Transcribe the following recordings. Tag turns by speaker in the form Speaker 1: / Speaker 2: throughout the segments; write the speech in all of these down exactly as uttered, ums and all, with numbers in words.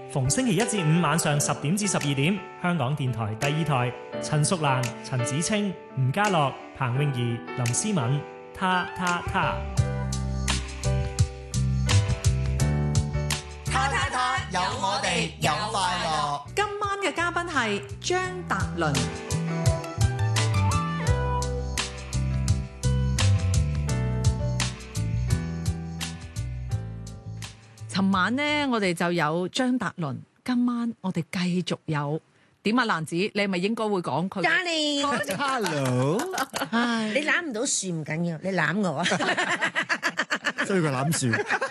Speaker 1: 逢星期一至五晚上十點至十二點，香港電台第二台，陳淑蘭、陳子清、吳家樂、彭詠儀、林思敏，他他他。
Speaker 2: 他他他，有我哋，有快樂。
Speaker 3: 今晚嘅嘉賓係張達倫。尋晚呢，我哋就有張達倫。今晚我哋繼續有點啊，蘭子，你係咪應該會講佢
Speaker 2: Darling，Hello， 你攬唔到樹唔緊要，你攬我啊！
Speaker 4: 追佢攬樹，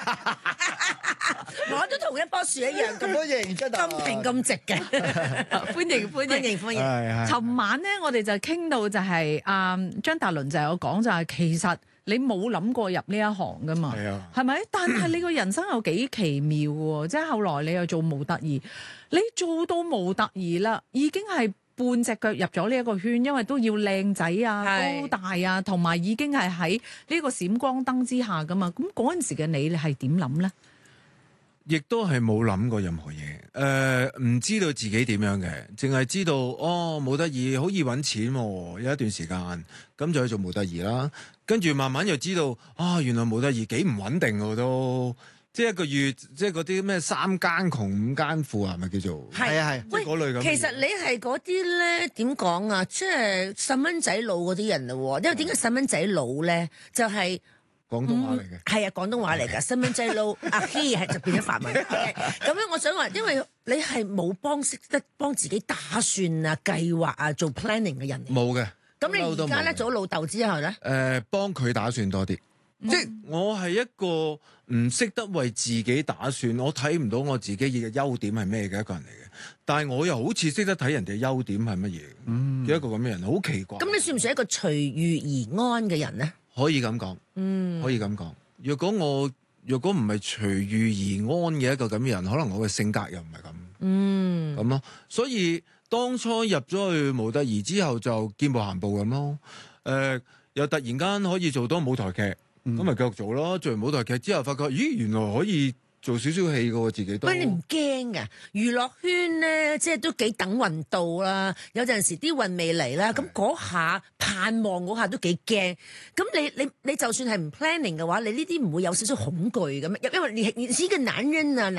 Speaker 2: 我都同一棵樹一樣咁多型，真係咁平咁直嘅。
Speaker 3: 歡迎歡迎
Speaker 2: 歡迎歡迎！
Speaker 3: 尋晚咧，我哋就傾到就係啊張達倫就有講就係其實你冇諗過入呢一行噶嘛，
Speaker 4: 係啊，
Speaker 3: 係咪？但係你個人生又幾奇妙喎，即係後來你又做模特兒，你做到模特兒啦，已經係半隻腳入咗呢一個圈，因為都要靚仔啊、高大啊，同埋已經係喺呢個閃光燈之下噶嘛。咁嗰陣時嘅你，你係點諗咧？
Speaker 4: 亦都係冇諗過任何嘢，誒、呃、唔知道自己點樣嘅，淨係知道哦模特兒好易揾錢喎，有一段時間咁就去做模特兒啦，跟住慢慢又知道啊，原來模特兒幾唔穩定喎都，即係一個月即係嗰啲咩三更窮五更富啊，係咪叫做？
Speaker 2: 係啊係，
Speaker 4: 即係嗰類咁。
Speaker 2: 其實你係嗰啲咧點講啊？即係細蚊仔佬嗰啲人咯喎，因為點解細蚊仔佬咧？就係、是。
Speaker 4: 廣東話嚟嘅，
Speaker 2: 係、嗯、啊，廣東話嚟㗎。細蚊仔佬阿希係就變咗法文。咁樣我想話，因為你係冇幫識得幫自己打算啊、計劃啊、做 planning 嘅人嚟。
Speaker 4: 冇嘅。
Speaker 2: 咁你而家咧做咗老豆之後咧？誒、
Speaker 4: 呃，幫佢打算多啲。嗯、即係我係一個唔識得為自己打算，我睇唔到我自己嘅優點係咩嘅一個人嚟嘅。但係我又好似識得睇人哋優點係乜嘢。嗯，一個咁嘅人好奇怪。
Speaker 2: 咁你算唔算一個隨遇而安嘅人咧？
Speaker 4: 可以咁講，嗯，可以咁講。若果我若果唔係隨遇而安嘅一個咁嘅人，可能我嘅性格又唔係咁，嗯，咁咯。所以當初入咗去模特兒之後，就見步行步咁咯。誒、呃，又突然間可以做到舞台劇，咁咪繼續做咯。做完舞台劇之後，發覺咦，原來可以做少少戲嘅喎，自己都。
Speaker 2: 喂，你唔驚㗎？娛樂圈咧，即係都幾等運到啦。有陣時啲運未嚟啦，咁嗰下盼望嗰下都幾驚。咁你你你就算係唔 planning 嘅話，你呢啲唔會有少少恐懼嘅咩？因為你你是一個男人啊。